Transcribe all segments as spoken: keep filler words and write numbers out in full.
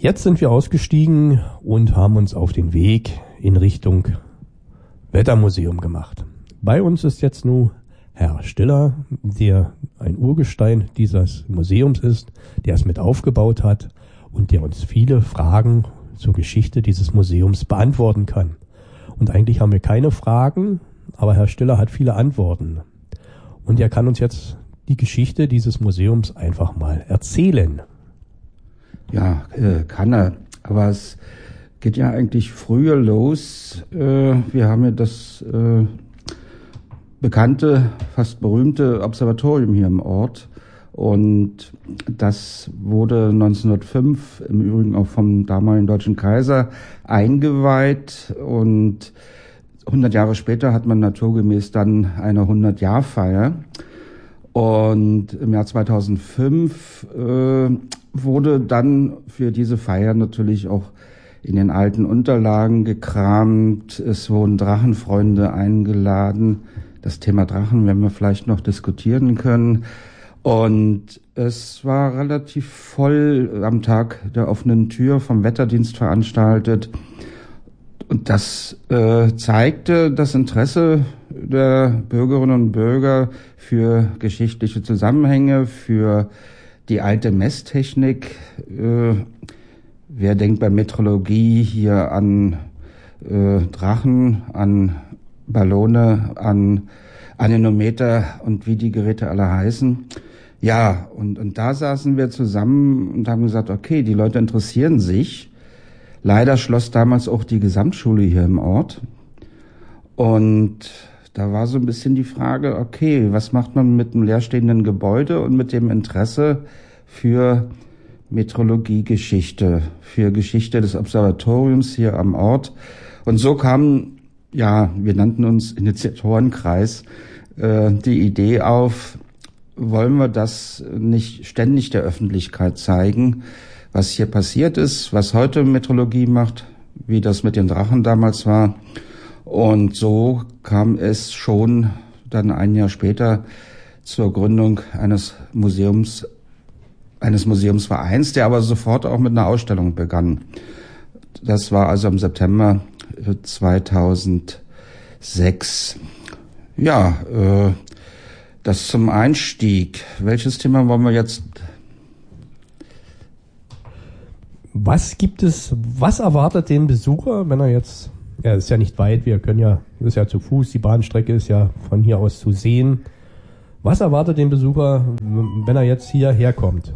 Jetzt sind wir ausgestiegen und haben uns auf den Weg in Richtung Wettermuseum gemacht. Bei uns ist jetzt nun Herr Stiller, der ein Urgestein dieses Museums ist, der es mit aufgebaut hat und der uns viele Fragen zur Geschichte dieses Museums beantworten kann. Und eigentlich haben wir keine Fragen, aber Herr Stiller hat viele Antworten. Und er kann uns jetzt die Geschichte dieses Museums einfach mal erzählen. Ja, äh, kann er. Aber es geht ja eigentlich früher los. Äh, wir haben ja das äh, bekannte, fast berühmte Observatorium hier im Ort. Und das wurde neunzehnhundertfünf im Übrigen auch vom damaligen deutschen Kaiser eingeweiht. Und hundert Jahre später hat man naturgemäß dann eine hundert-Jahr-Feier. Und im Jahr zweitausendfünf äh, wurde dann für diese Feier natürlich auch in den alten Unterlagen gekramt. Es wurden Drachenfreunde eingeladen. Das Thema Drachen werden wir vielleicht noch diskutieren können. Und es war relativ voll am Tag der offenen Tür vom Wetterdienst veranstaltet. Und das äh, zeigte das Interesse der Bürgerinnen und Bürger für geschichtliche Zusammenhänge, für die alte Messtechnik. Äh, wer denkt bei Metrologie hier an äh, Drachen, an Ballone, an Anemometer und wie die Geräte alle heißen? Ja, und, und da saßen wir zusammen und haben gesagt, okay, die Leute interessieren sich. Leider schloss damals auch die Gesamtschule hier im Ort. Und da war so ein bisschen die Frage, okay, was macht man mit einem leerstehenden Gebäude und mit dem Interesse für Metrologie-Geschichte, für Geschichte des Observatoriums hier am Ort. Und so kam, ja, wir nannten uns Initiatorenkreis, äh, die Idee auf, wollen wir das nicht ständig der Öffentlichkeit zeigen, was hier passiert ist, was heute Metrologie macht, wie das mit den Drachen damals war. Und so kam es schon dann ein Jahr später zur Gründung eines Museums, eines Museumsvereins, der aber sofort auch mit einer Ausstellung begann. Das war also im September zweitausendsechs. Ja, äh, das zum Einstieg. Welches Thema wollen wir jetzt? Was gibt es, was erwartet den Besucher, wenn er jetzt, ja, ist ja nicht weit, wir können ja, das ist ja zu Fuß, die Bahnstrecke ist ja von hier aus zu sehen. Was erwartet den Besucher, wenn er jetzt hierher kommt?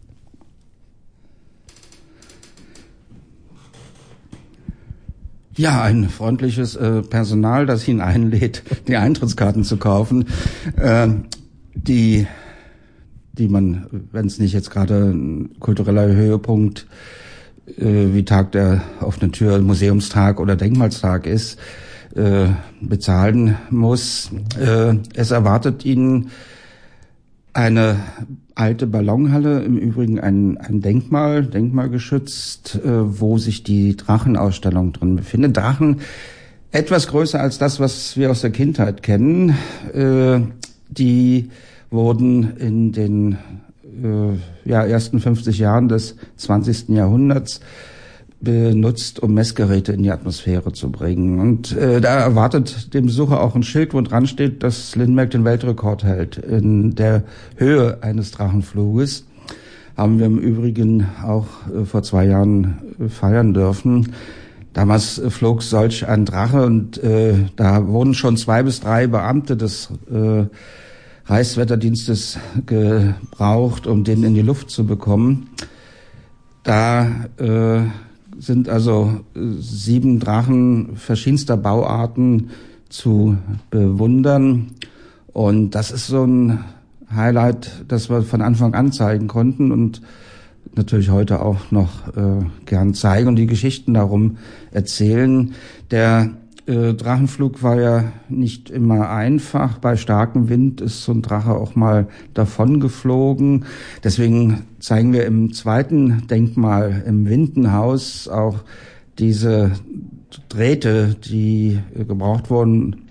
Ja, ein freundliches äh, Personal, das ihn einlädt, die Eintrittskarten zu kaufen, äh, die, die man, wenn es nicht jetzt gerade ein kultureller Höhepunkt äh, wie Tag der offenen Tür, Museumstag oder Denkmalstag ist, äh, bezahlen muss. Äh, es erwartet ihn eine alte Ballonhalle, im Übrigen ein, ein Denkmal, denkmalgeschützt, äh, wo sich die Drachenausstellung drin befindet. Drachen etwas größer als das, was wir aus der Kindheit kennen. Äh, die wurden in den äh, ja, ersten fünfzig Jahren des zwanzigsten Jahrhunderts benutzt, um Messgeräte in die Atmosphäre zu bringen. Und äh, da erwartet dem Besucher auch ein Schild, wo dran steht, dass Lindbergh den Weltrekord hält in der Höhe eines Drachenfluges. Haben wir im Übrigen auch äh, vor zwei Jahren äh, feiern dürfen. Damals äh, flog solch ein Drache und äh, da wurden schon zwei bis drei Beamte des äh, Reichswetterdienstes gebraucht, um den in die Luft zu bekommen. Da äh, sind also sieben Drachen verschiedenster Bauarten zu bewundern. Und das ist so ein Highlight, das wir von Anfang an zeigen konnten und natürlich heute auch noch äh, gern zeigen und die Geschichten darum erzählen. Der äh, Drachenflug war ja nicht immer einfach. Bei starkem Wind ist so ein Drache auch mal davon geflogen. Deswegen zeigen wir im zweiten Denkmal im Windenhaus auch diese Drähte, die gebraucht wurden,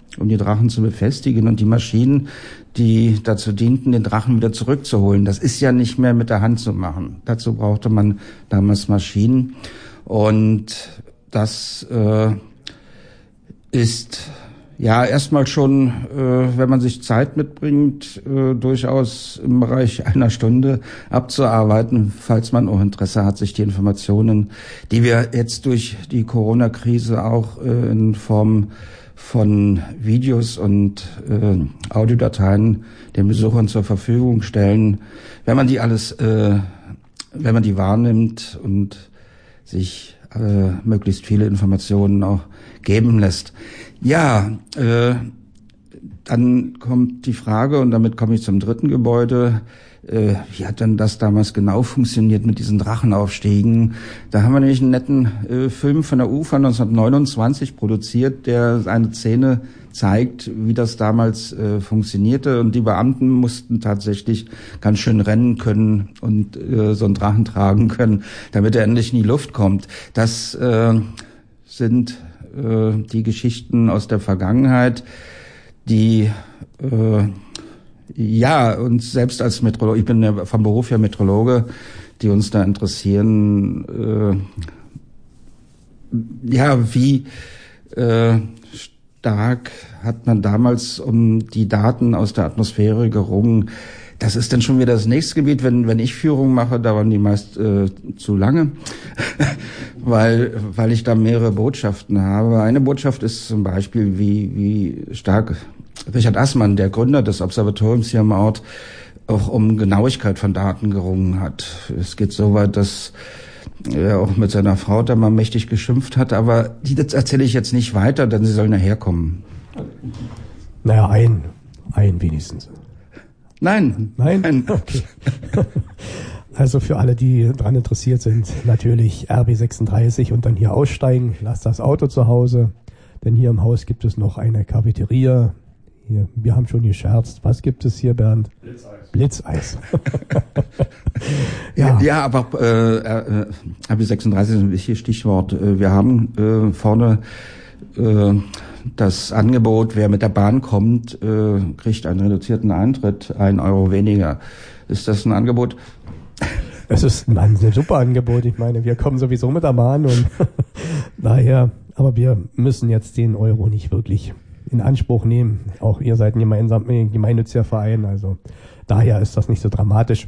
um die Drachen zu befestigen und die Maschinen, die dazu dienten, den Drachen wieder zurückzuholen. Das ist ja nicht mehr mit der Hand zu machen. Dazu brauchte man damals Maschinen. Und das äh, ist ja erstmal schon, äh, wenn man sich Zeit mitbringt, äh, durchaus im Bereich einer Stunde abzuarbeiten, falls man auch Interesse hat, sich die Informationen, die wir jetzt durch die Corona-Krise auch äh, in Form von Videos und äh, Audiodateien den Besuchern zur Verfügung stellen, wenn man die alles, äh, wenn man die wahrnimmt und sich äh, möglichst viele Informationen auch geben lässt. Ja, äh, dann kommt die Frage, und damit komme ich zum dritten Gebäude, äh, wie hat denn das damals genau funktioniert mit diesen Drachenaufstiegen? Da haben wir nämlich einen netten äh, Film von der U F A neunzehnhundertneunundzwanzig produziert, der eine Szene zeigt, wie das damals äh, funktionierte. Und die Beamten mussten tatsächlich ganz schön rennen können und äh, so einen Drachen tragen können, damit er endlich in die Luft kommt. Das äh, sind äh, die Geschichten aus der Vergangenheit, die äh, ja uns selbst als Meteorologe, ich bin ja vom Beruf her Meteorologe, die uns da interessieren, äh, ja, wie äh, stark hat man damals um die Daten aus der Atmosphäre gerungen. Das ist dann schon wieder das nächste Gebiet. Wenn, wenn ich Führung mache, dauern die meist äh, zu lange, weil, weil ich da mehrere Botschaften habe. Eine Botschaft ist zum Beispiel, wie, wie stark Richard Assmann, der Gründer des Observatoriums hier am Ort, auch um Genauigkeit von Daten gerungen hat. Es geht so weit, dass er auch mit seiner Frau da mal mächtig geschimpft hat, aber die das erzähle ich jetzt nicht weiter, denn sie sollen daherkommen. Naja, ein, ein wenigstens. Nein. Nein? Nein. Okay. Also für alle, die daran interessiert sind, natürlich R B sechsunddreißig und dann hier aussteigen. Lasst das Auto zu Hause, denn hier im Haus gibt es noch eine Cafeteria. Hier, wir haben schon gescherzt. Was gibt es hier, Bernd? Blitzeis. Blitzeis. ja. ja, aber äh, äh, R B sechsunddreißig ist ein wichtiges Stichwort. Wir haben äh, vorne äh, das Angebot, wer mit der Bahn kommt, äh, kriegt einen reduzierten Eintritt, ein Euro weniger. Ist das ein Angebot? Es ist ein, ein super Angebot. Ich meine, wir kommen sowieso mit der Bahn und daher, aber wir müssen jetzt den Euro nicht wirklich in Anspruch nehmen. Auch ihr seid ein gemeinsam, gemeinnütziger Verein, also daher ist das nicht so dramatisch.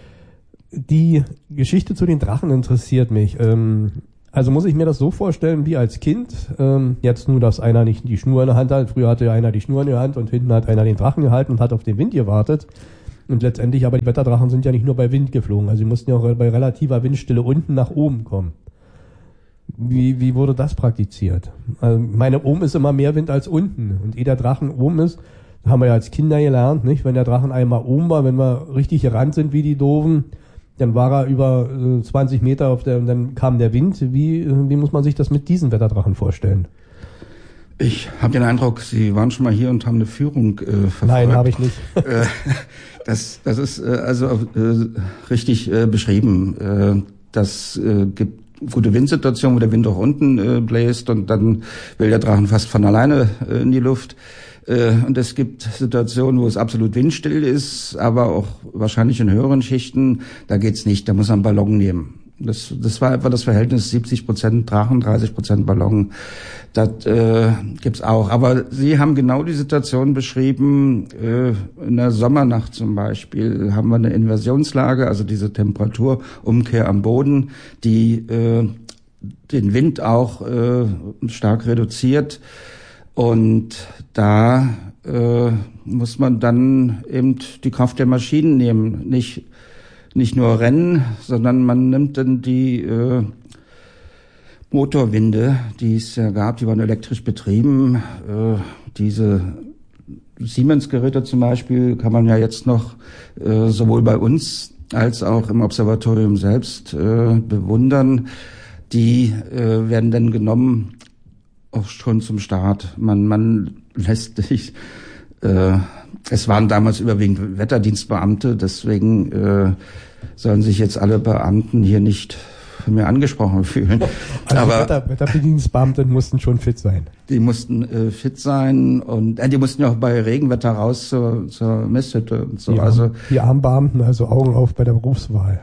Die Geschichte zu den Drachen interessiert mich. Ähm, Also muss ich mir das so vorstellen wie als Kind, ähm, jetzt nur, dass einer nicht die Schnur in der Hand hat. Früher hatte ja einer die Schnur in der Hand und hinten hat einer den Drachen gehalten und hat auf den Wind gewartet. Und letztendlich, aber die Wetterdrachen sind ja nicht nur bei Wind geflogen, also sie mussten ja auch bei relativer Windstille unten nach oben kommen. Wie, wie wurde das praktiziert? Also meine, oben ist immer mehr Wind als unten. Und ehe der Drachen oben ist, haben wir ja als Kinder gelernt, nicht? Wenn der Drachen einmal oben war, wenn wir richtig gerannt sind wie die Doofen, dann war er über äh, zwanzig Meter auf der, und dann kam der Wind. Wie, wie muss man sich das mit diesen Wetterdrachen vorstellen? Ich habe den Eindruck, Sie waren schon mal hier und haben eine Führung äh, verfolgt. Nein, habe ich nicht. äh, das, das ist äh, also äh, richtig äh, beschrieben. Äh, das äh, gibt gute Windsituationen, wo der Wind auch unten äh, bläst und dann will der Drachen fast von alleine äh, in die Luft. Und es gibt Situationen, wo es absolut windstill ist, aber auch wahrscheinlich in höheren Schichten, da geht's nicht, da muss man einen Ballon nehmen. Das, das war etwa das Verhältnis siebzig Prozent Drachen, dreißig Prozent Ballon. Das äh, gibt's auch. Aber Sie haben genau die Situation beschrieben, äh, in der Sommernacht zum Beispiel haben wir eine Inversionslage, also diese Temperaturumkehr am Boden, die äh, den Wind auch äh, stark reduziert. Und da äh, muss man dann eben die Kraft der Maschinen nehmen. Nicht, nicht nur rennen, sondern man nimmt dann die äh, Motorwinde, die es ja gab, die waren elektrisch betrieben. Äh, diese Siemens-Geräte zum Beispiel kann man ja jetzt noch äh, sowohl bei uns als auch im Observatorium selbst äh, bewundern. Die äh, werden dann genommen, auch schon zum Start. Man, man lässt sich, äh, es waren damals überwiegend Wetterdienstbeamte, deswegen äh, sollen sich jetzt alle Beamten hier nicht von mir angesprochen fühlen. Also aber die Wetter, Wetterbedienungsbeamten mussten schon fit sein. Die mussten äh, fit sein und äh, die mussten ja auch bei Regenwetter raus zur, zur Messhütte und so. Die, also die armen Beamten, also Augen auf bei der Berufswahl.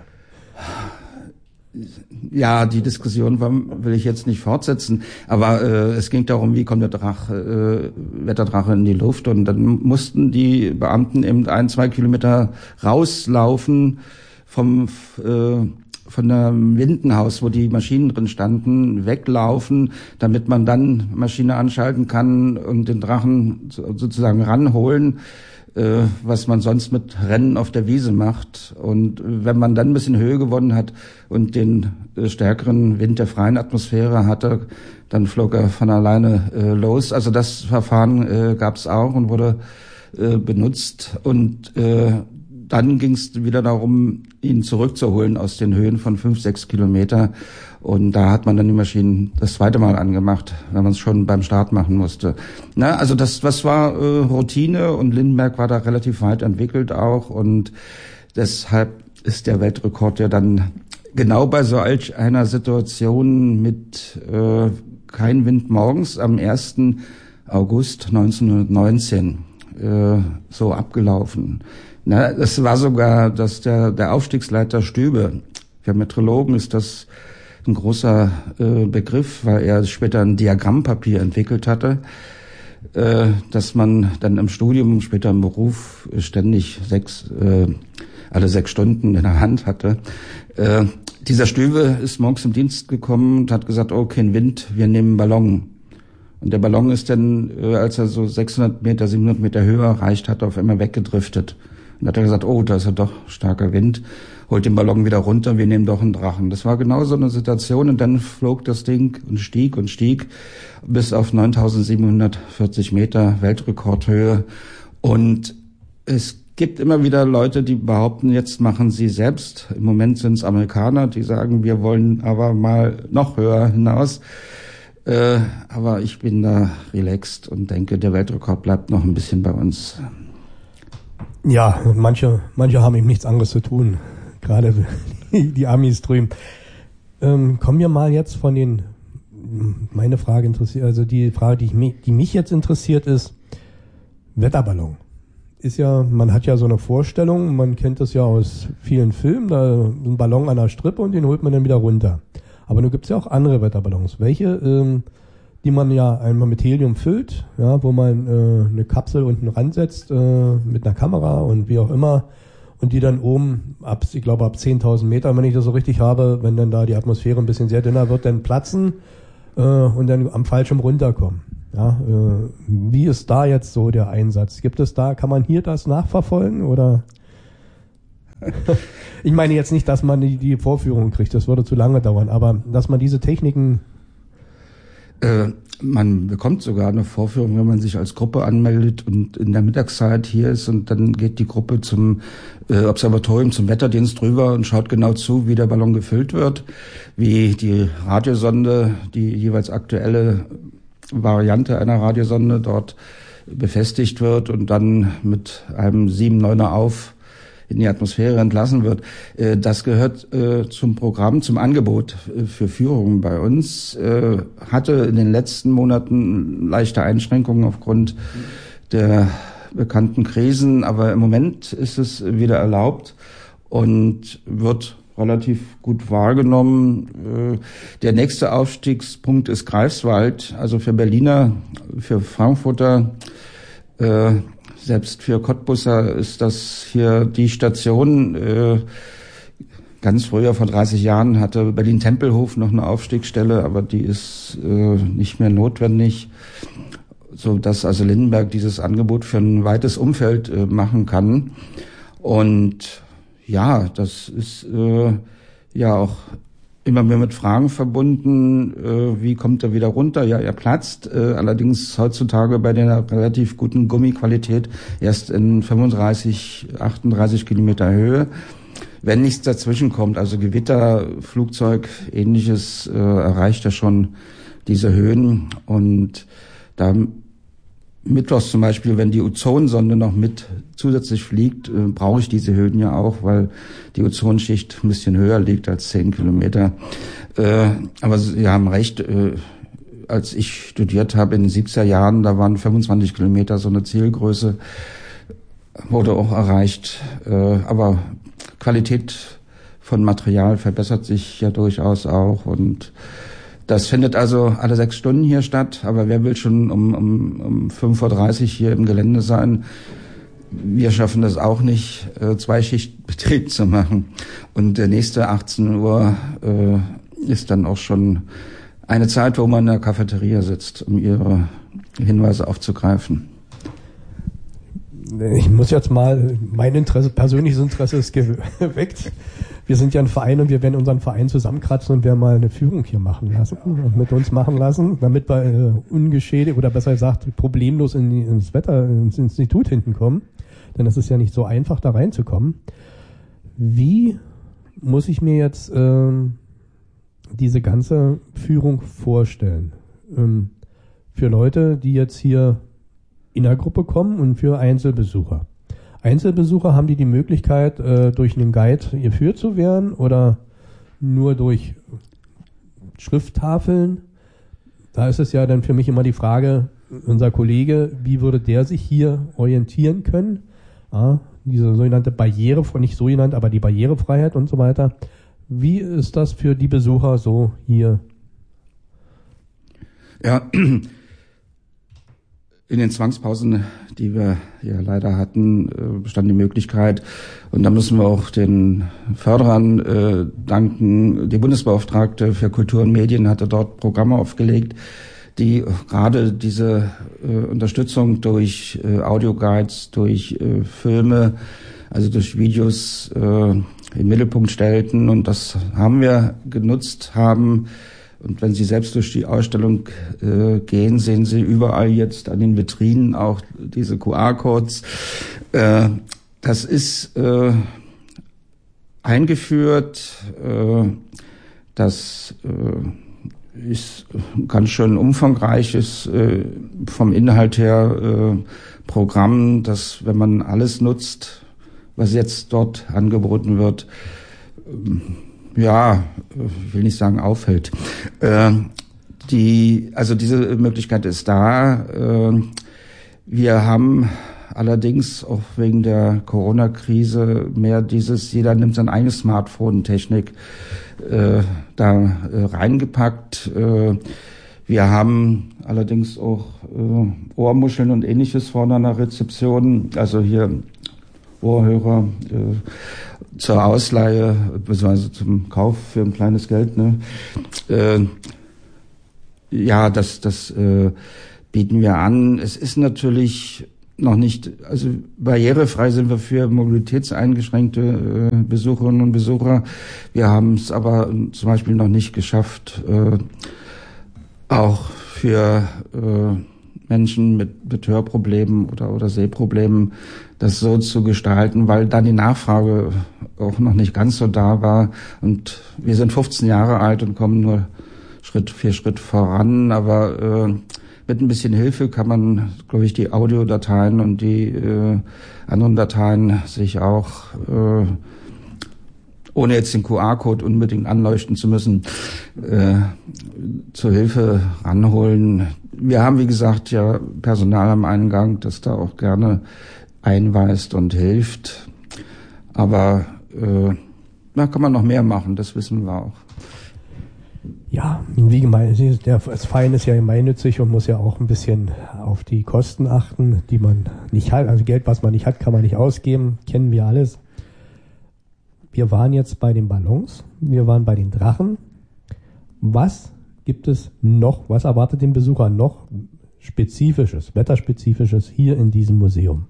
Ja, die Diskussion war, will ich jetzt nicht fortsetzen, aber äh, es ging darum, wie kommt der Drache, äh, Wetterdrache in die Luft, und dann mussten die Beamten eben ein, zwei Kilometer rauslaufen vom äh, von dem Windenhaus, wo die Maschinen drin standen, weglaufen, damit man dann Maschine anschalten kann und den Drachen sozusagen ranholen, äh, was man sonst mit Rennen auf der Wiese macht. Und wenn man dann ein bisschen Höhe gewonnen hat und den äh, stärkeren Wind der freien Atmosphäre hatte, dann flog er von alleine äh, los. Also das Verfahren äh, gab es auch und wurde äh, benutzt. Und äh, dann ging es wieder darum, ihn zurückzuholen aus den Höhen von fünf, sechs Kilometer. Und da hat man dann die Maschinen das zweite Mal angemacht, wenn man es schon beim Start machen musste. Na, also das, was war äh, Routine, und Lindenberg war da relativ weit entwickelt auch, und deshalb ist der Weltrekord ja dann genau bei so einer Situation mit äh, kein Wind morgens am ersten August neunzehnhundertneunzehn äh, so abgelaufen. Na, es war sogar, dass der, der Aufstiegsleiter Stübe, für Meteorologen ist das ein großer äh, Begriff, weil er später ein Diagrammpapier entwickelt hatte, äh, dass man dann im Studium, später im Beruf ständig sechs, äh, alle sechs Stunden in der Hand hatte. Äh, dieser Stübe ist morgens im Dienst gekommen und hat gesagt, oh, kein Wind, wir nehmen einen Ballon. Und der Ballon ist dann, äh, als er so sechshundert Meter, siebenhundert Meter Höhe erreicht hat, auf einmal weggedriftet. Und hat er gesagt, oh, da ist ja doch starker Wind, holt den Ballon wieder runter, wir nehmen doch einen Drachen. Das war genau so eine Situation, und dann flog das Ding und stieg und stieg bis auf neuntausendsiebenhundertvierzig Meter Weltrekordhöhe. Und es gibt immer wieder Leute, die behaupten, jetzt machen sie selbst. Im Moment sind es Amerikaner, die sagen, wir wollen aber mal noch höher hinaus. Äh, aber ich bin da relaxed und denke, der Weltrekord bleibt noch ein bisschen bei uns. Ja, manche, manche haben eben nichts anderes zu tun. Gerade die Amis drüben. Ähm, kommen wir mal jetzt von den, meine Frage interessiert, also die Frage, die, ich mich, die mich jetzt interessiert, ist Wetterballon. Ist ja, man hat ja so eine Vorstellung, man kennt das ja aus vielen Filmen, da ist ein Ballon an der Strippe und den holt man dann wieder runter. Aber nun gibt es ja auch andere Wetterballons. Welche, ähm, die man ja einmal mit Helium füllt, ja, wo man äh, eine Kapsel unten ransetzt äh, mit einer Kamera und wie auch immer, und die dann oben ab, ich glaube ab zehntausend Meter, wenn ich das so richtig habe, wenn dann da die Atmosphäre ein bisschen sehr dünner wird, dann platzen äh, und dann am Fallschirm runterkommen. Ja, äh, wie ist da jetzt so der Einsatz? Gibt es da, kann man hier das nachverfolgen oder? Ich meine jetzt nicht, dass man die, die Vorführung kriegt, das würde zu lange dauern, aber dass man diese Techniken... Äh, man bekommt sogar eine Vorführung, wenn man sich als Gruppe anmeldet und in der Mittagszeit hier ist, und dann geht die Gruppe zum äh, Observatorium, zum Wetterdienst rüber und schaut genau zu, wie der Ballon gefüllt wird, wie die Radiosonde, die jeweils aktuelle Variante einer Radiosonde dort befestigt wird und dann mit einem sieben neuner auf in die Atmosphäre entlassen wird. Das gehört zum Programm, zum Angebot für Führungen bei uns. Hatte in den letzten Monaten leichte Einschränkungen aufgrund der bekannten Krisen, aber im Moment ist es wieder erlaubt und wird relativ gut wahrgenommen. Der nächste Aufstiegspunkt ist Greifswald, also für Berliner, für Frankfurter, selbst für Cottbusser ist das hier die Station. Äh, ganz früher, vor dreißig Jahren, hatte Berlin-Tempelhof noch eine Aufstiegsstelle, aber die ist äh, nicht mehr notwendig, so dass also Lindenberg dieses Angebot für ein weites Umfeld äh, machen kann. Und ja, das ist äh, ja auch immer mehr mit Fragen verbunden, äh, wie kommt er wieder runter? Ja, er platzt, äh, allerdings heutzutage bei der relativ guten Gummiqualität erst in fünfunddreißig, achtunddreißig Kilometer Höhe. Wenn nichts dazwischen kommt, also Gewitter, Flugzeug, ähnliches, äh, erreicht er schon diese Höhen, und da mittwochs zum Beispiel, wenn die Ozonsonde noch mit zusätzlich fliegt, äh, brauche ich diese Höhen ja auch, weil die Ozonschicht ein bisschen höher liegt als zehn Kilometer. Äh, aber Sie haben recht, äh, als ich studiert habe in den siebziger Jahren, da waren fünfundzwanzig Kilometer so eine Zielgröße, wurde auch erreicht. Äh, aber Qualität von Material verbessert sich ja durchaus auch, und das findet also alle sechs Stunden hier statt, aber wer will schon um, um, um fünf Uhr dreißig hier im Gelände sein? Wir schaffen das auch nicht, äh, Zweischichtbetrieb zu machen. Und der nächste achtzehn Uhr äh, ist dann auch schon eine Zeit, wo man in der Cafeteria sitzt, um Ihre Hinweise aufzugreifen. Ich muss jetzt mal, mein Interesse, persönliches Interesse ist geweckt. Wir sind ja ein Verein und wir werden unseren Verein zusammenkratzen und werden mal eine Führung hier machen lassen und mit uns machen lassen, damit wir äh, ungeschädigt oder besser gesagt problemlos in die, ins Wetter, ins Institut hinten kommen. Denn es ist ja nicht so einfach, da reinzukommen. Wie muss ich mir jetzt ähm, diese ganze Führung vorstellen? Ähm, für Leute, die jetzt hier in der Gruppe kommen und für Einzelbesucher. Einzelbesucher, haben die die Möglichkeit, äh, durch einen Guide geführt zu werden oder nur durch Schrifttafeln? Da ist es ja dann für mich immer die Frage, unser Kollege, wie würde der sich hier orientieren können? Ja, diese sogenannte Barriere, nicht so genannt, aber die Barrierefreiheit und so weiter. Wie ist das für die Besucher so hier? Ja, in den Zwangspausen, die wir ja leider hatten, bestand die Möglichkeit, und da müssen wir auch den Förderern äh, danken. Die Bundesbeauftragte für Kultur und Medien hatte dort Programme aufgelegt, die gerade diese äh, Unterstützung durch äh, Audioguides, durch äh, Filme, also durch Videos äh, im Mittelpunkt stellten, und das haben wir genutzt, haben. Und wenn Sie selbst durch die Ausstellung äh, gehen, sehen Sie überall jetzt an den Vitrinen auch diese Q R-Codes. Äh, das ist äh, eingeführt. Äh, das äh, ist ganz schön umfangreiches, äh, vom Inhalt her äh, Programm, das, wenn man alles nutzt, was jetzt dort angeboten wird, äh, ja, ich will nicht sagen auffällt. Äh, die, also diese Möglichkeit ist da. Äh, wir haben allerdings auch wegen der Corona-Krise mehr dieses, jeder nimmt sein eigenes Smartphone-Technik äh, da äh, reingepackt. Äh, wir haben allerdings auch äh, Ohrmuscheln und ähnliches vorne an der Rezeption, also hier Ohrhörer, äh, zur Ausleihe, beziehungsweise zum Kauf für ein kleines Geld, ne? Äh, ja, das, das äh, bieten wir an. Es ist natürlich noch nicht, also barrierefrei sind wir für mobilitätseingeschränkte äh, Besucherinnen und Besucher. Wir haben es aber zum Beispiel noch nicht geschafft, äh, auch für äh, Menschen mit, mit Hörproblemen oder, oder Sehproblemen das so zu gestalten, weil dann die Nachfrage auch noch nicht ganz so da war. Und wir sind fünfzehn Jahre alt und kommen nur Schritt für Schritt voran. Aber äh, mit ein bisschen Hilfe kann man, glaube ich, die Audiodateien und die äh, anderen Dateien sich auch, äh, ohne jetzt den Q R-Code unbedingt anleuchten zu müssen, äh, zur Hilfe ranholen. Wir haben, wie gesagt, ja Personal am Eingang, das da auch gerne einweist und hilft. Aber äh, da kann man noch mehr machen, das wissen wir auch. Ja, wie gemeint, das Verein ist ja gemeinnützig und muss ja auch ein bisschen auf die Kosten achten, die man nicht hat. Also Geld, was man nicht hat, kann man nicht ausgeben, kennen wir alles. Wir waren jetzt bei den Ballons, wir waren bei den Drachen. Was gibt es noch, was erwartet den Besucher noch Spezifisches, Wetterspezifisches hier in diesem Museum?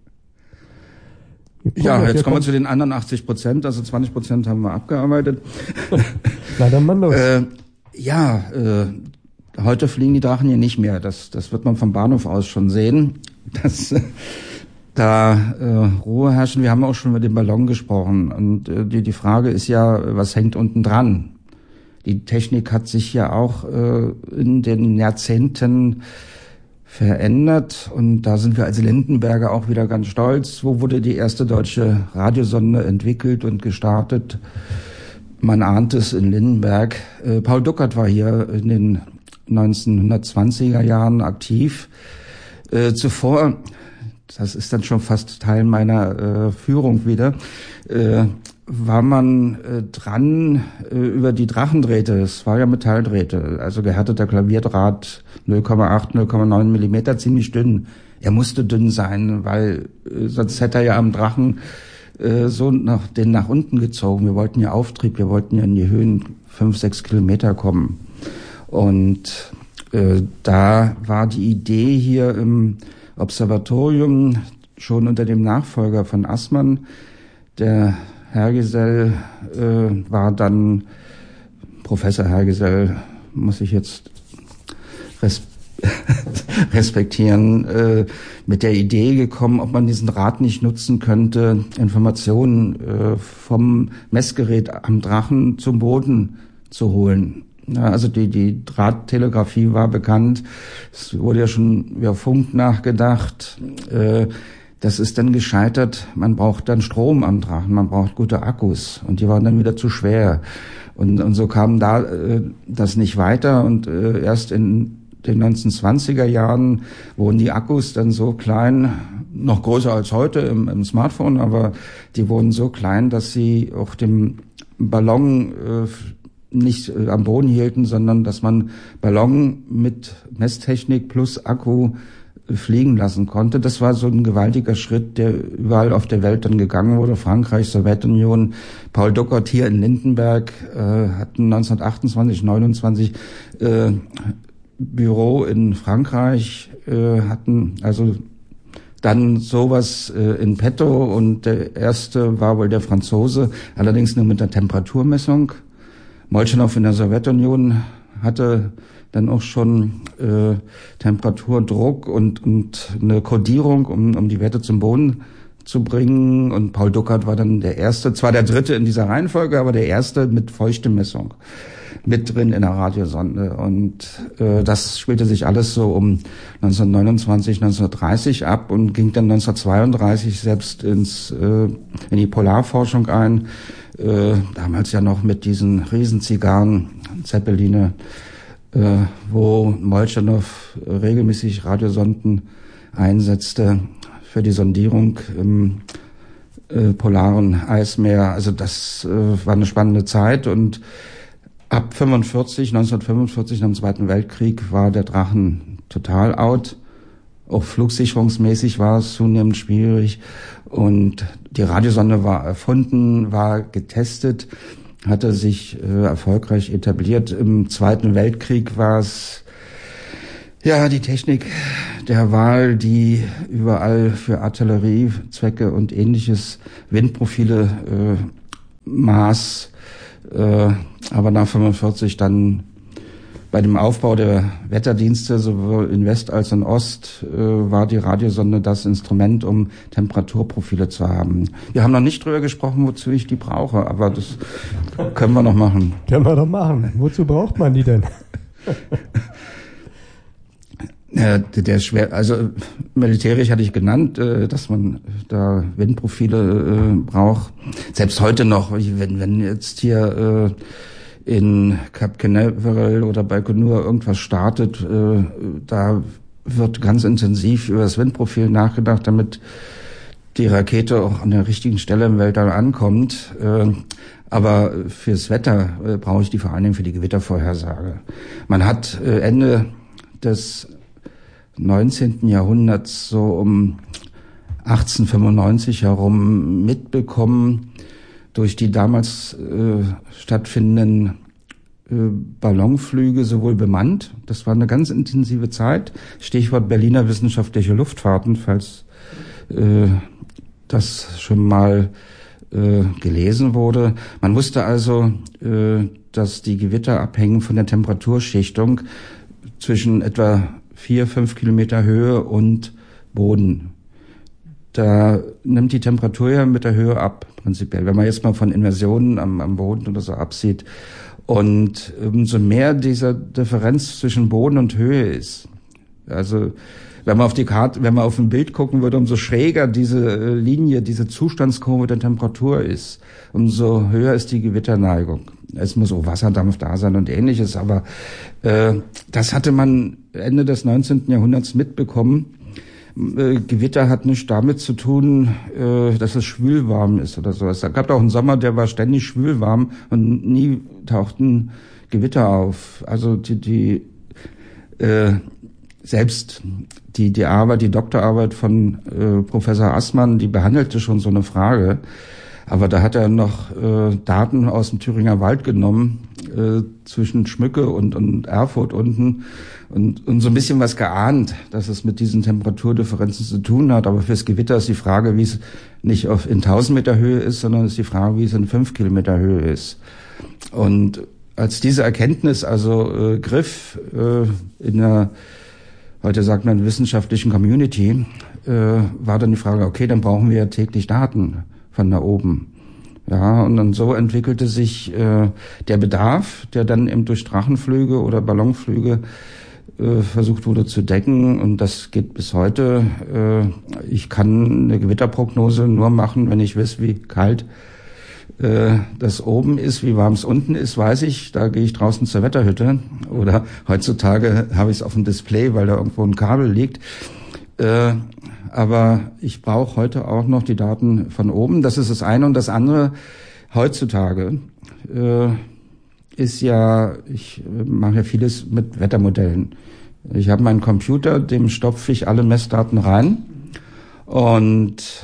Ja, jetzt kommen wir zu den anderen achtzig Prozent, also zwanzig Prozent haben wir abgearbeitet. Na dann mal los. Äh, ja, äh, heute fliegen die Drachen hier nicht mehr. Das, das wird man vom Bahnhof aus schon sehen, dass äh, da äh, Ruhe herrschen. Wir haben auch schon über den Ballon gesprochen. Und äh, die, die Frage ist ja, was hängt unten dran? Die Technik hat sich ja auch äh, in den Jahrzehnten verändert. Und da sind wir als Lindenberger auch wieder ganz stolz. Wo wurde die erste deutsche Radiosonde entwickelt und gestartet? Man ahnt es in Lindenberg. Äh, Paul Duckert war hier in den neunzehnhundertzwanziger Jahren aktiv. Äh, zuvor, das ist dann schon fast Teil meiner äh, Führung wieder, äh, war man äh, dran äh, über die Drachendrähte. Es war ja Metalldrähte, also gehärteter Klavierdraht, null Komma acht, null Komma neun Millimeter, ziemlich dünn. Er musste dünn sein, weil äh, sonst hätte er ja am Drachen äh, so nach, den nach unten gezogen. Wir wollten ja Auftrieb, wir wollten ja in die Höhen fünf, sechs Kilometer kommen. Und äh, da war die Idee hier im Observatorium schon unter dem Nachfolger von Assmann, der Herrgesell äh, war dann, Professor Herrgesell, muss ich jetzt res respektieren, äh, mit der Idee gekommen, ob man diesen Draht nicht nutzen könnte, Informationen äh, vom Messgerät am Drachen zum Boden zu holen. Ja, also die, die Drahttelegrafie war bekannt, es wurde ja schon über Funk nachgedacht, äh, das ist dann gescheitert, man braucht dann Strom am Drachen, man braucht gute Akkus und die waren dann wieder zu schwer. Und, und so kam da äh, das nicht weiter und äh, erst in den neunzehnhundertzwanziger Jahren wurden die Akkus dann so klein, noch größer als heute im, im Smartphone, aber die wurden so klein, dass sie auch dem Ballon äh, nicht äh, am Boden hielten, sondern dass man Ballon mit Messtechnik plus Akku fliegen lassen konnte. Das war so ein gewaltiger Schritt, der überall auf der Welt dann gegangen wurde. Frankreich, Sowjetunion, Paul Duckert hier in Lindenberg äh, hatten neunzehnhundertachtundzwanzig, neunundzwanzig äh, Büro in Frankreich, äh, hatten also dann sowas äh, in petto und der erste war wohl der Franzose, allerdings nur mit der Temperaturmessung. Moltschanow in der Sowjetunion hatte dann auch schon äh, Temperatur, Druck und, und eine Kodierung, um, um die Werte zum Boden zu bringen. Und Paul Duckert war dann der Erste, zwar der Dritte in dieser Reihenfolge, aber der Erste mit Feuchtemessung mit drin in der Radiosonde. Und äh, das spielte sich alles so um neunzehnhundertneunundzwanzig, neunzehnhundertdreißig ab und ging dann neunzehnhundertzweiunddreißig selbst ins äh, in die Polarforschung ein. Äh, damals ja noch mit diesen Riesenzigarren, Zeppeline, Äh, wo Moltschanow regelmäßig Radiosonden einsetzte für die Sondierung im äh, polaren Eismeer. Also das äh, war eine spannende Zeit und ab fünfundvierzig, neunzehnhundertfünfundvierzig, nach dem Zweiten Weltkrieg, war der Drachen total out. Auch flugsicherungsmäßig war es zunehmend schwierig und die Radiosonde war erfunden, war getestet, hatte sich äh, erfolgreich etabliert. Im Zweiten Weltkrieg war es ja die Technik der Wahl, die überall für Artilleriezwecke und ähnliches Windprofile äh, maß. Äh, aber nach fünfundvierzig dann bei dem Aufbau der Wetterdienste sowohl in West als in Ost äh, war die Radiosonde das Instrument, um Temperaturprofile zu haben. Wir haben noch nicht drüber gesprochen, wozu ich die brauche, aber das können wir noch machen. Können wir doch machen. Wozu braucht man die denn? Ja, der ist schwer, also militärisch hatte ich genannt, äh, dass man da Windprofile äh, braucht. Selbst heute noch, wenn, wenn jetzt hier äh, in Cap Canaveral oder Baikonur irgendwas startet, äh, da wird ganz intensiv über das Windprofil nachgedacht, damit die Rakete auch an der richtigen Stelle im Weltall ankommt. Äh, aber fürs Wetter äh, brauche ich die vor allen Dingen für die Gewittervorhersage. Man hat äh, Ende des neunzehnten Jahrhunderts so um achtzehnhundertfünfundneunzig herum mitbekommen, durch die damals äh, stattfindenden äh, Ballonflüge sowohl bemannt, das war eine ganz intensive Zeit, Stichwort Berliner wissenschaftliche Luftfahrten, falls äh, das schon mal äh, gelesen wurde. Man wusste also, äh, dass die Gewitter abhängen von der Temperaturschichtung zwischen etwa vier, fünf Kilometer Höhe und Boden. Da nimmt die Temperatur ja mit der Höhe ab, prinzipiell. Wenn man jetzt mal von Inversionen am, am Boden oder so absieht. Und umso mehr dieser Differenz zwischen Boden und Höhe ist, Also wenn man auf die Karte, wenn man auf ein Bild gucken würde, umso schräger diese Linie, diese Zustandskurve der Temperatur ist, umso höher ist die Gewitterneigung. Es muss auch Wasserdampf da sein und Ähnliches, aber äh, das hatte man Ende des neunzehnten Jahrhunderts mitbekommen. Äh, Gewitter hat nichts damit zu tun, äh, dass es schwülwarm ist oder sowas. Da gab auch einen Sommer, der war ständig schwülwarm und nie tauchten Gewitter auf. Also die, die äh, selbst die die Arbeit, die Doktorarbeit von äh, Professor Assmann, die behandelte schon so eine Frage. Aber da hat er noch äh, Daten aus dem Thüringer Wald genommen, äh, zwischen Schmücke und, und Erfurt unten und, und so ein bisschen was geahnt, dass es mit diesen Temperaturdifferenzen zu tun hat. Aber fürs Gewitter ist die Frage, wie es nicht auf in tausend Meter Höhe ist, sondern ist die Frage, wie es in fünf Kilometer Höhe ist. Und als diese Erkenntnis also äh, griff äh, in der, heute sagt man, wissenschaftlichen Community, äh, war dann die Frage, okay, dann brauchen wir ja täglich Daten von da oben. Ja, und dann so entwickelte sich äh, der Bedarf, der dann eben durch Drachenflüge oder Ballonflüge äh, versucht wurde zu decken. Und das geht bis heute. Äh, ich kann eine Gewitterprognose nur machen, wenn ich weiß, wie kalt äh, das oben ist, wie warm es unten ist, weiß ich. Da gehe ich draußen zur Wetterhütte. Oder heutzutage habe ich es auf dem Display, weil da irgendwo ein Kabel liegt. Äh, Aber ich brauche heute auch noch die Daten von oben. Das ist das eine. Und das andere, heutzutage äh, ist ja, ich mache ja vieles mit Wettermodellen. Ich habe meinen Computer, dem stopfe ich alle Messdaten rein. Und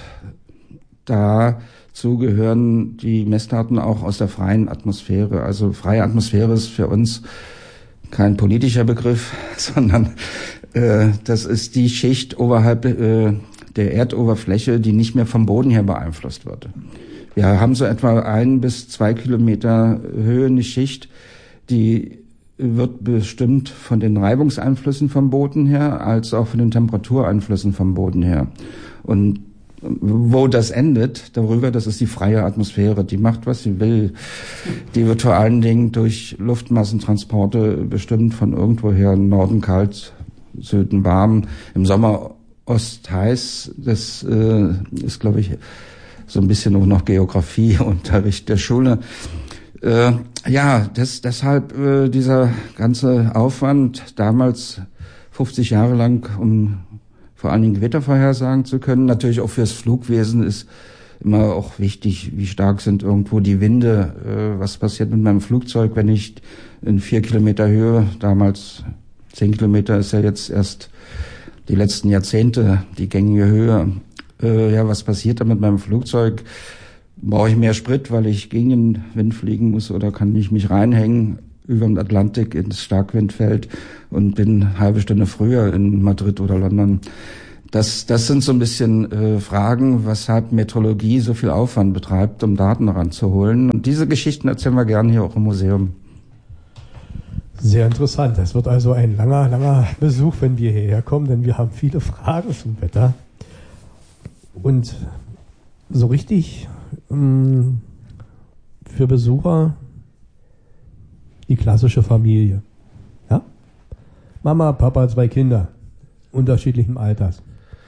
dazu gehören die Messdaten auch aus der freien Atmosphäre. Also freie Atmosphäre ist für uns kein politischer Begriff, sondern das ist die Schicht oberhalb äh, der Erdoberfläche, die nicht mehr vom Boden her beeinflusst wird. Wir haben so etwa ein bis zwei Kilometer Höhe eine Schicht, die wird bestimmt von den Reibungseinflüssen vom Boden her, als auch von den Temperatureinflüssen vom Boden her. Und wo das endet, darüber, das ist die freie Atmosphäre. Die macht, was sie will. Die wird vor allen Dingen durch Luftmassentransporte bestimmt von irgendwoher, Norden kalt, Süden warm, im Sommer ostheiß. Das äh, ist, glaube ich, so ein bisschen auch noch Geografieunterricht der Schule. Äh, ja, das, deshalb äh, dieser ganze Aufwand, damals fünfzig Jahre lang, um vor allen Dingen Gewitter vorhersagen zu können. Natürlich auch fürs Flugwesen ist immer auch wichtig, wie stark sind irgendwo die Winde. Äh, was passiert mit meinem Flugzeug, wenn ich in vier Kilometer Höhe, damals zehn Kilometer ist ja jetzt erst die letzten Jahrzehnte die gängige Höhe. Äh, ja, was passiert da mit meinem Flugzeug? Brauche ich mehr Sprit, weil ich gegen den Wind fliegen muss, oder kann ich mich reinhängen über den Atlantik ins Starkwindfeld und bin eine halbe Stunde früher in Madrid oder London? Das, das sind so ein bisschen äh, Fragen, weshalb Meteorologie so viel Aufwand betreibt, um Daten ranzuholen. Und diese Geschichten erzählen wir gerne hier auch im Museum. Sehr interessant. Es wird also ein langer, langer Besuch, wenn wir hierher kommen, denn wir haben viele Fragen zum Wetter. Und so richtig mh, für Besucher die klassische Familie. Ja? Mama, Papa, zwei Kinder unterschiedlichen Alters.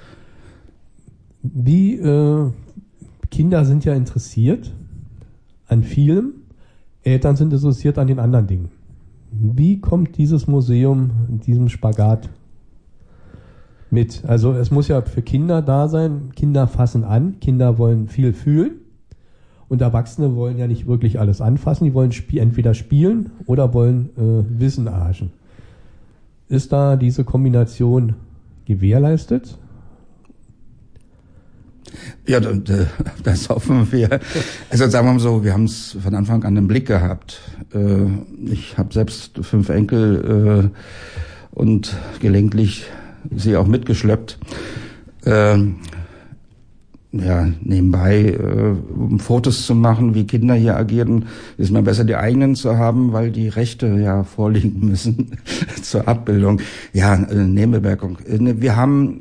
Wie äh, Kinder sind ja interessiert an vielem, Eltern sind interessiert an den anderen Dingen. Wie kommt dieses Museum in diesem Spagat mit? Also es muss ja für Kinder da sein. Kinder fassen an, Kinder wollen viel fühlen und Erwachsene wollen ja nicht wirklich alles anfassen. Die wollen sp- entweder spielen oder wollen äh, Wissen erhaschen. Ist da diese Kombination gewährleistet? Ja, das hoffen wir. Also sagen wir mal so, wir haben es von Anfang an im Blick gehabt. Ich habe selbst fünf Enkel und gelegentlich sie auch mitgeschleppt. Ja, nebenbei, um Fotos zu machen, wie Kinder hier agieren, ist mir besser, die eigenen zu haben, weil die Rechte ja vorliegen müssen zur Abbildung. Ja, Nebenbemerkung. Wir haben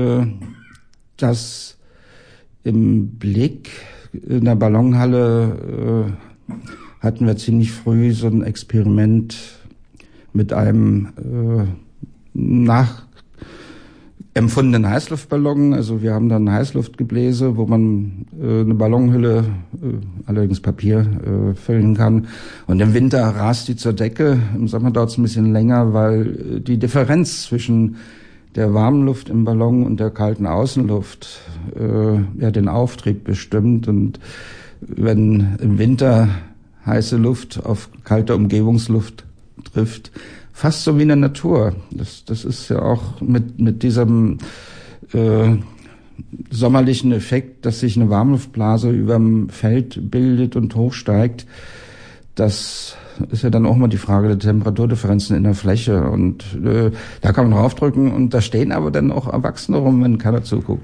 das im Blick. In der Ballonhalle äh, hatten wir ziemlich früh so ein Experiment mit einem äh, nach empfundenen Heißluftballon. Also wir haben dann Heißluftgebläse, wo man äh, eine Ballonhülle, äh, allerdings Papier, äh, füllen kann. Und im Winter rast die zur Decke. Im Sommer dauert es ein bisschen länger, weil äh, die Differenz zwischen der warmen Luft im Ballon und der kalten Außenluft äh, ja den Auftrieb bestimmt. Und wenn im Winter heiße Luft auf kalte Umgebungsluft trifft, fast so wie in der Natur. Das, das ist ja auch mit, mit diesem äh, sommerlichen Effekt, dass sich eine Warmluftblase über dem Feld bildet und hochsteigt. Das ist ja dann auch mal die Frage der Temperaturdifferenzen in der Fläche. Und äh, da kann man draufdrücken und da stehen aber dann auch Erwachsene rum, wenn keiner zuguckt.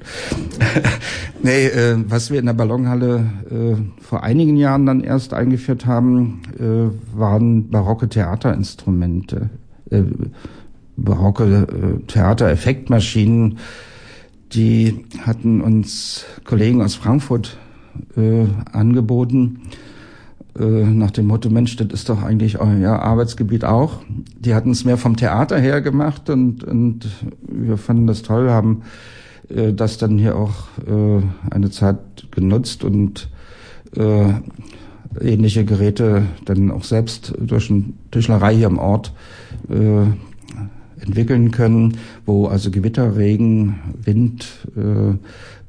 nee, äh, was wir in der Ballonhalle äh, vor einigen Jahren dann erst eingeführt haben, äh, waren barocke Theaterinstrumente, äh, barocke äh, Theatereffektmaschinen. Die hatten uns Kollegen aus Frankfurt äh, angeboten, nach dem Motto, Mensch, das ist doch eigentlich euer Arbeitsgebiet auch. Die hatten es mehr vom Theater her gemacht und, und wir fanden das toll, haben äh, das dann hier auch äh, eine Zeit genutzt und äh, ähnliche Geräte dann auch selbst durch eine Tischlerei hier am Ort äh, entwickeln können, wo also Gewitter, Regen, Wind, äh,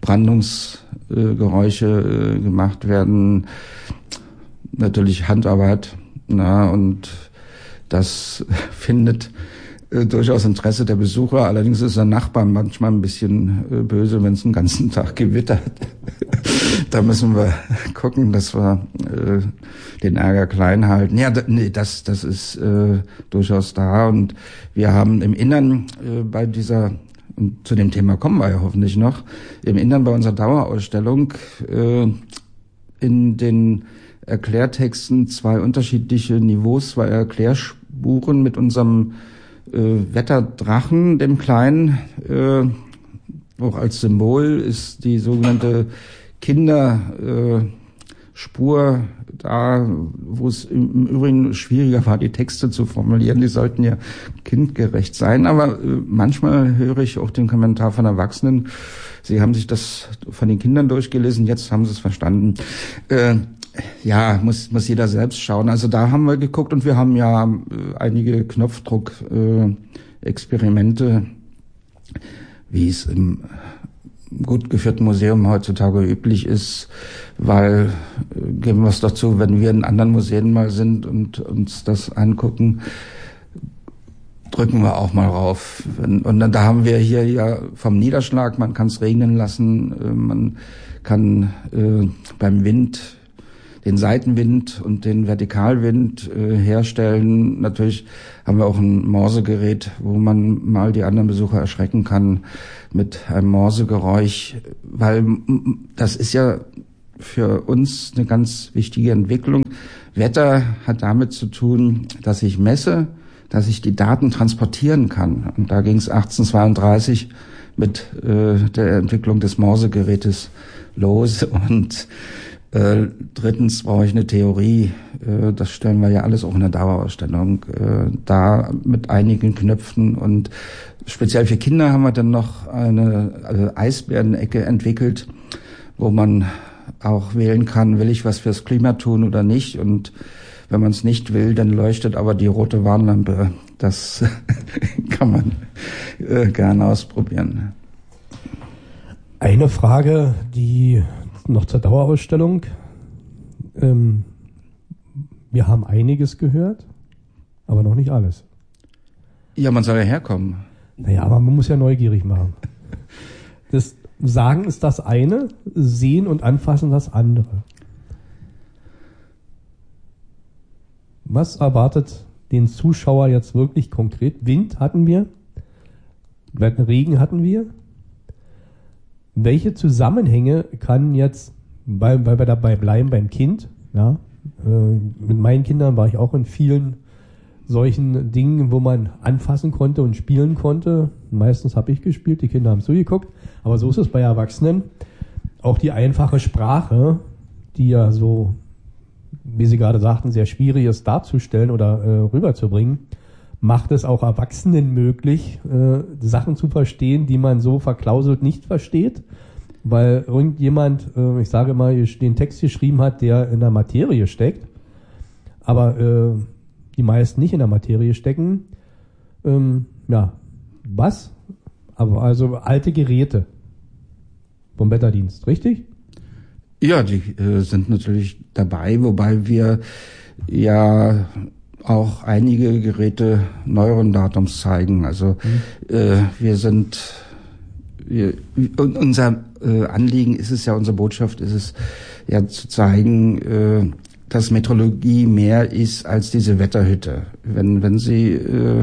Brandungsgeräusche äh, gemacht werden. Natürlich Handarbeit, na, und das findet äh, durchaus Interesse der Besucher. Allerdings ist der Nachbar manchmal ein bisschen äh, böse, wenn es den ganzen Tag gewittert. Da müssen wir gucken, dass wir äh, den Ärger klein halten. Ja, da, nee, das, das ist äh, durchaus da. Und wir haben im Innern äh, bei dieser, und zu dem Thema kommen wir ja hoffentlich noch, im Innern bei unserer Dauerausstellung äh, in den Erklärtexten zwei unterschiedliche Niveaus, zwei Erklärspuren mit unserem äh, Wetterdrachen, dem Kleinen. Äh, auch als Symbol ist die sogenannte Kinderspur äh, da, wo es im Übrigen schwieriger war, die Texte zu formulieren. Die sollten ja kindgerecht sein. Aber äh, manchmal höre ich auch den Kommentar von Erwachsenen, sie haben sich das von den Kindern durchgelesen, jetzt haben sie es verstanden. Äh, Ja, muss muss jeder selbst schauen. Also da haben wir geguckt und wir haben ja äh, einige Knopfdruck-Experimente, äh, wie es im gut geführten Museum heutzutage üblich ist, weil, äh, geben wir es doch zu, wenn wir in anderen Museen mal sind und uns das angucken, drücken wir auch mal rauf. Und dann da haben wir hier ja vom Niederschlag, man kann es regnen lassen, äh, man kann äh, beim Wind den Seitenwind und den Vertikalwind äh, herstellen. Natürlich haben wir auch ein Morsegerät, wo man mal die anderen Besucher erschrecken kann mit einem Morsegeräusch, weil das ist ja für uns eine ganz wichtige Entwicklung. Wetter hat damit zu tun, dass ich messe, dass ich die Daten transportieren kann. Und da ging es achtzehnhundertzweiunddreißig mit äh, der Entwicklung des Morsegerätes los. Und Äh, drittens brauche ich eine Theorie, äh, das stellen wir ja alles auch in der Dauerausstellung, äh, da mit einigen Knöpfen und speziell für Kinder haben wir dann noch eine also Eisbärenecke entwickelt, wo man auch wählen kann, will ich was fürs Klima tun oder nicht, und wenn man es nicht will, dann leuchtet aber die rote Warnlampe. Das kann man äh, gerne ausprobieren. Eine Frage, die noch zur Dauerausstellung. Ähm, wir haben einiges gehört, aber noch nicht alles. Ja, man soll ja herkommen. Naja, aber man muss ja neugierig machen. Das Sagen ist das eine, Sehen und Anfassen das andere. Was erwartet den Zuschauer jetzt wirklich konkret? Wind hatten wir, Regen hatten wir. Welche Zusammenhänge kann jetzt, weil, weil wir dabei bleiben beim Kind, ja, äh, mit meinen Kindern war ich auch in vielen solchen Dingen, wo man anfassen konnte und spielen konnte. Meistens habe ich gespielt, die Kinder haben zugeguckt, aber so ist es bei Erwachsenen. Auch die einfache Sprache, die ja so, wie Sie gerade sagten, sehr schwierig ist darzustellen oder äh, rüberzubringen, macht es auch Erwachsenen möglich, äh, Sachen zu verstehen, die man so verklauselt nicht versteht, weil irgendjemand, äh, ich sage mal, den Text geschrieben hat, der in der Materie steckt, aber äh, die meisten nicht in der Materie stecken. Ähm, ja, was? Aber also alte Geräte vom Wetterdienst, richtig? Ja, die äh, sind natürlich dabei, wobei wir ja auch einige Geräte neueren Datums zeigen. Also mhm. äh, wir sind, wir, unser äh, Anliegen ist es ja, unsere Botschaft ist es ja zu zeigen, äh, dass Meteorologie mehr ist als diese Wetterhütte. Wenn wenn Sie äh,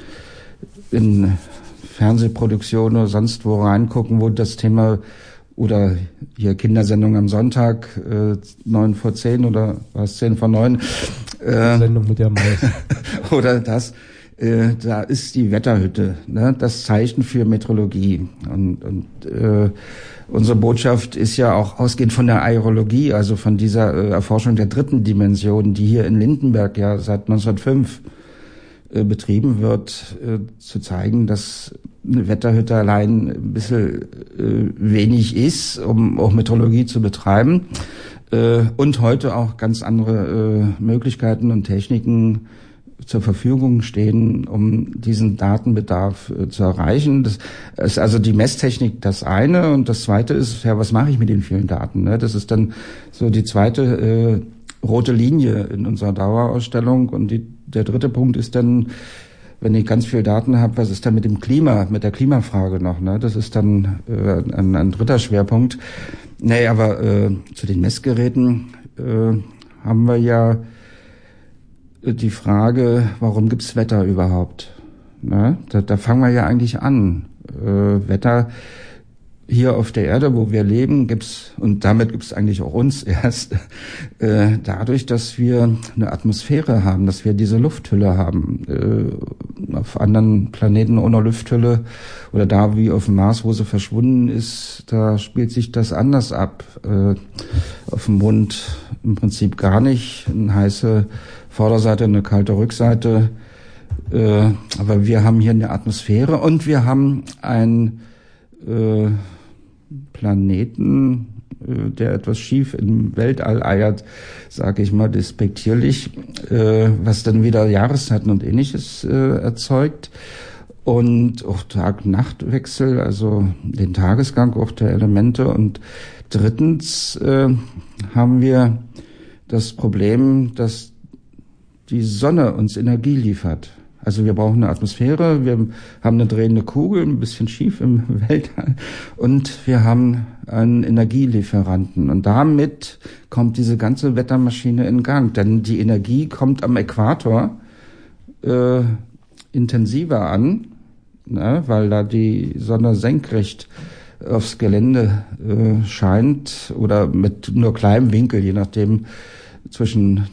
in Fernsehproduktionen oder sonst wo reingucken, wo das Thema oder hier Kindersendung am Sonntag, äh, neun vor zehn oder was, zehn vor neun. Äh, Sendung mit der Maus. Oder das, äh, da ist die Wetterhütte, ne, das Zeichen für Meteorologie. Und, und äh, unsere Botschaft ist ja auch ausgehend von der Aerologie, also von dieser äh, Erforschung der dritten Dimension, die hier in Lindenberg ja seit neunzehnhundertfünf äh, betrieben wird, äh, zu zeigen, dass eine Wetterhütte allein ein bisschen äh, wenig ist, um auch Meteorologie zu betreiben. Äh, und heute auch ganz andere äh, Möglichkeiten und Techniken zur Verfügung stehen, um diesen Datenbedarf äh, zu erreichen. Das ist also die Messtechnik das eine. Und das zweite ist, ja, was mache ich mit den vielen Daten? Ne? Das ist dann so die zweite äh, rote Linie in unserer Dauerausstellung. Und die, der dritte Punkt ist dann, wenn ich ganz viel Daten habe, was ist dann mit dem Klima, mit der Klimafrage noch? Ne? Das ist dann äh, ein, ein dritter Schwerpunkt. Nee, aber äh, zu den Messgeräten äh, haben wir ja die Frage, warum gibt's Wetter überhaupt? Ne? Da, da fangen wir ja eigentlich an. Äh, Wetter hier auf der Erde, wo wir leben, gibt's, und damit gibt's eigentlich auch uns erst, äh, dadurch, dass wir eine Atmosphäre haben, dass wir diese Lufthülle haben. Äh, auf anderen Planeten ohne Lufthülle oder da wie auf dem Mars, wo sie verschwunden ist, da spielt sich das anders ab. Äh, auf dem Mond im Prinzip gar nicht. Eine heiße Vorderseite, eine kalte Rückseite. Äh, aber wir haben hier eine Atmosphäre und wir haben ein äh, Planeten, äh, der etwas schief im Weltall eiert, sage ich mal despektierlich, äh, was dann wieder Jahreszeiten und Ähnliches äh, erzeugt und auch Tag-Nacht-Wechsel, also den Tagesgang auch der Elemente. Und drittens äh, haben wir das Problem, dass die Sonne uns Energie liefert. Also wir brauchen eine Atmosphäre, wir haben eine drehende Kugel, ein bisschen schief im Weltall, und wir haben einen Energielieferanten. Und damit kommt diese ganze Wettermaschine in Gang. Denn die Energie kommt am Äquator äh, intensiver an, ne, weil da die Sonne senkrecht aufs Gelände äh, scheint oder mit nur kleinem Winkel, je nachdem, zwischen